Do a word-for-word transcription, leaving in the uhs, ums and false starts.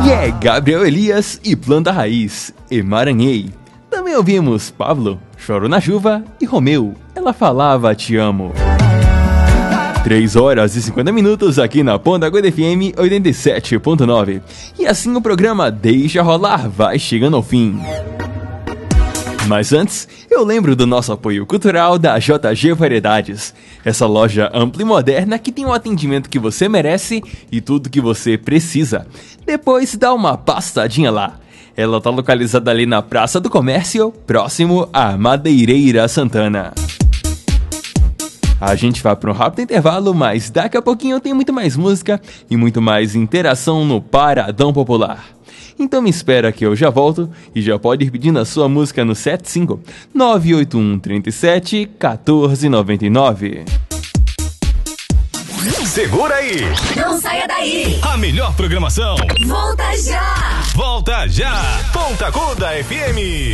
E é Gabriel Elias e Planta Raiz, Emaranhei. Também ouvimos Pablo, Choro na Chuva, e Romeu, Ela Falava Te Amo. três horas e cinquenta minutos aqui na Ponta Aguda F M oitenta e sete ponto nove. E assim o programa Deixa Rolar vai chegando ao fim. Mas antes, eu lembro do nosso apoio cultural da J G Variedades, essa loja ampla e moderna que tem o atendimento que você merece e tudo que você precisa. Depois dá uma passadinha lá. Ela está localizada ali na Praça do Comércio, próximo à Madeireira Santana. A gente vai para um rápido intervalo, mas daqui a pouquinho tem muito mais música e muito mais interação no Paradão Popular. Então me espera que eu já volto e já pode ir pedindo a sua música no sete cinco nove oito um três sete um quatro nove nove. Segura aí! Não saia daí! A melhor programação! Volta já! Volta já! Ponta Aguda F M!